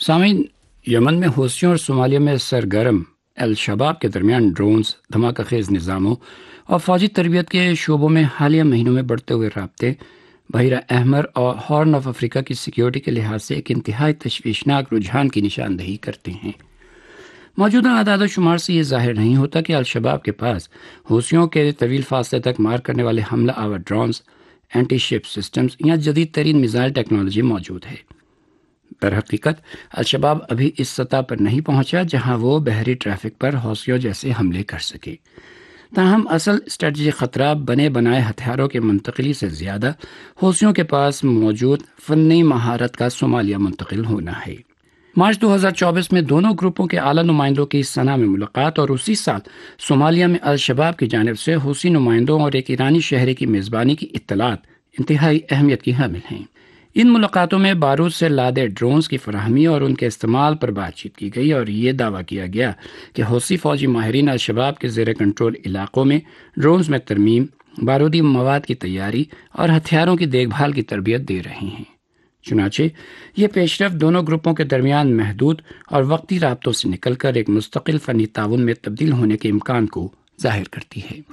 سامعین، یمن میں حوثیوں اور صومالیہ میں سرگرم الشباب کے درمیان ڈرونز، دھماکہ خیز نظاموں اور فوجی تربیت کے شعبوں میں حالیہ مہینوں میں بڑھتے ہوئے رابطے بحیرہ احمر اور ہارن آف افریقہ کی سیکیورٹی کے لحاظ سے ایک انتہائی تشویشناک رجحان کی نشاندہی کرتے ہیں۔ موجودہ اعداد و شمار سے یہ ظاہر نہیں ہوتا کہ الشباب کے پاس حوثیوں کے طویل فاصلے تک مار کرنے والے حملہ آور ڈرونز، اینٹی شپ سسٹمز یا جدید ترین میزائل ٹیکنالوجی موجود ہے۔ در حقیقت الشباب ابھی اس سطح پر نہیں پہنچا جہاں وہ بحری ٹریفک پر حوثیوں جیسے حملے کر سکے۔ تاہم اصل اسٹریٹجک خطرہ بنے بنائے ہتھیاروں کے منتقلی سے زیادہ حوثیوں کے پاس موجود فنی مہارت کا صومالیہ منتقل ہونا ہے۔ مارچ 2024 میں دونوں گروپوں کے اعلیٰ نمائندوں کی سنا میں ملاقات اور اسی سال صومالیہ میں الشباب کی جانب سے حوثی نمائندوں اور ایک ایرانی شہری کی میزبانی کی اطلاعات انتہائی اہمیت کی حامل ہیں۔ ان ملاقاتوں میں بارود سے لادے ڈرونز کی فراہمی اور ان کے استعمال پر بات چیت کی گئی اور یہ دعویٰ کیا گیا کہ حوثی فوجی ماہرین الشباب کے زیر کنٹرول علاقوں میں ڈرونز میں ترمیم، بارودی مواد کی تیاری اور ہتھیاروں کی دیکھ بھال کی تربیت دے رہے ہیں۔ چنانچہ یہ پیش رفت دونوں گروپوں کے درمیان محدود اور وقتی رابطوں سے نکل کر ایک مستقل فنی تعاون میں تبدیل ہونے کے امکان کو ظاہر کرتی ہے۔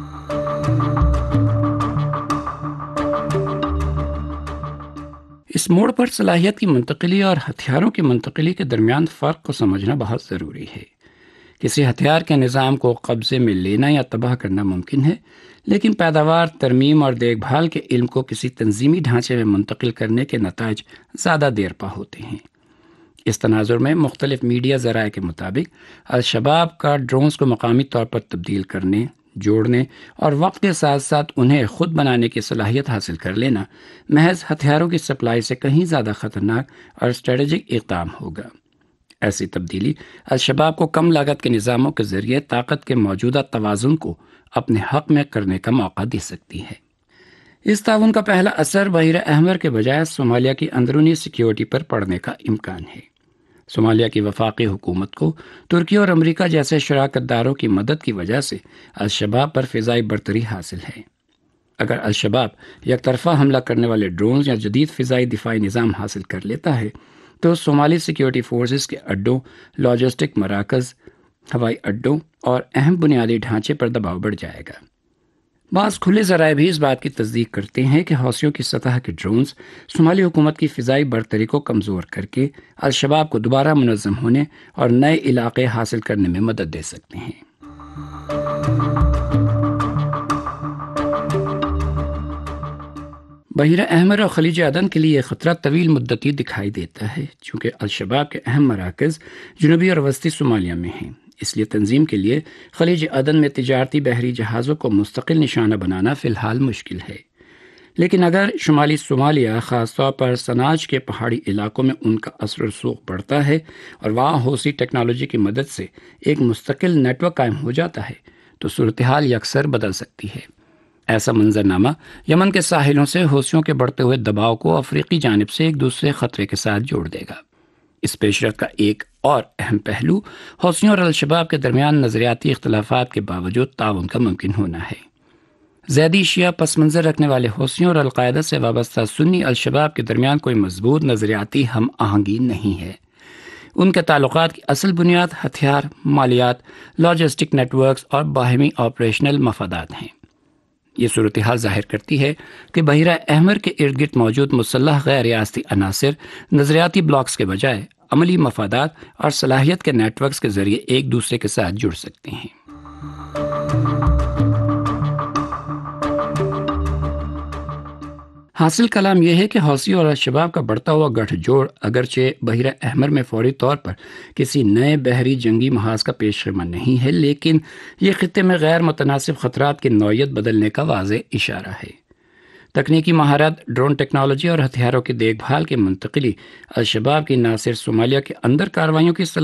اس موڑ پر صلاحیت کی منتقلی اور ہتھیاروں کی منتقلی کے درمیان فرق کو سمجھنا بہت ضروری ہے۔ کسی ہتھیار کے نظام کو قبضے میں لینا یا تباہ کرنا ممکن ہے، لیکن پیداوار، ترمیم اور دیکھ بھال کے علم کو کسی تنظیمی ڈھانچے میں منتقل کرنے کے نتائج زیادہ دیر پا ہوتے ہیں۔ اس تناظر میں مختلف میڈیا ذرائع کے مطابق الشباب کا ڈرونز کو مقامی طور پر تبدیل کرنے، جوڑنے اور وقت کے ساتھ ساتھ انہیں خود بنانے کی صلاحیت حاصل کر لینا محض ہتھیاروں کی سپلائی سے کہیں زیادہ خطرناک اور اسٹریٹجک اقدام ہوگا۔ ایسی تبدیلی الشباب کو کم لاگت کے نظاموں کے ذریعے طاقت کے موجودہ توازن کو اپنے حق میں کرنے کا موقع دے سکتی ہے۔ اس تعاون کا پہلا اثر بحیرہ احمر کے بجائے صومالیہ کی اندرونی سیکیورٹی پر پڑنے کا امکان ہے۔ صومالیہ کی وفاقی حکومت کو ترکی اور امریکہ جیسے شراکت داروں کی مدد کی وجہ سے الشباب پر فضائی برتری حاصل ہے۔ اگر الشباب یک طرفہ حملہ کرنے والے ڈرونز یا جدید فضائی دفاعی نظام حاصل کر لیتا ہے تو صومالی سیکیورٹی فورسز کے اڈوں، لاجسٹک مراکز، ہوائی اڈوں اور اہم بنیادی ڈھانچے پر دباؤ بڑھ جائے گا۔ بعض کھلے ذرائع بھی اس بات کی تصدیق کرتے ہیں کہ حوثیوں کی سطح کے ڈرونز صومالی حکومت کی فضائی برتری کو کمزور کر کے الشباب کو دوبارہ منظم ہونے اور نئے علاقے حاصل کرنے میں مدد دے سکتے ہیں۔ بحیرہ احمر اور خلیج عدن کے لیے یہ خطرہ طویل مدتی دکھائی دیتا ہے، چونکہ الشباب کے اہم مراکز جنوبی اور وسطی صومالیہ میں ہیں۔ اس لیے تنظیم کے لیے خلیج عدن میں تجارتی بحری جہازوں کو مستقل نشانہ بنانا فی الحال مشکل ہے، لیکن اگر شمالی صومالیہ، خاص طور پر سناج کے پہاڑی علاقوں میں ان کا اثر و رسوخ بڑھتا ہے اور وہاں حوثی ٹیکنالوجی کی مدد سے ایک مستقل نیٹ ورک قائم ہو جاتا ہے تو صورتحال یکسر بدل سکتی ہے۔ ایسا منظرنامہ یمن کے ساحلوں سے حوثیوں کے بڑھتے ہوئے دباؤ کو افریقی جانب سے ایک دوسرے خطرے کے ساتھ جوڑ دے گا۔ اس پیش رفت کا ایک اور اہم پہلو حوثیوں اور الشباب کے درمیان نظریاتی اختلافات کے باوجود تعاون کا ممکن ہونا ہے۔ زیدی شیعہ پس منظر رکھنے والے حوثیوں اور القاعدہ سے وابستہ سنی الشباب کے درمیان کوئی مضبوط نظریاتی ہم آہنگی نہیں ہے۔ ان کے تعلقات کی اصل بنیاد ہتھیار، مالیات، لاجسٹک نیٹ ورکس اور باہمی آپریشنل مفادات ہیں۔ یہ صورتحال ظاہر کرتی ہے کہ بحیرہ احمر کے ارد گرد موجود مسلح غیر ریاستی عناصر نظریاتی بلاکس کے بجائے عملی مفادات اور صلاحیت کے نیٹ ورکس کے ذریعے ایک دوسرے کے ساتھ جڑ سکتے ہیں۔ حاصل کلام یہ ہے کہ حوثی اور الشباب کا بڑھتا ہوا گٹھ جوڑ اگرچہ بحیرہ احمر میں فوری طور پر کسی نئے بحری جنگی محاذ کا پیش خدمہ نہیں ہے، لیکن یہ خطے میں غیر متناسب خطرات کی نوعیت بدلنے کا واضح اشارہ ہے۔ تکنیکی مہارت، ڈرون ٹیکنالوجی اور ہتھیاروں کی دیکھ بھال کی منتقلی الشباب کی نہ صرف صومالیہ کے اندر کارروائیوں کی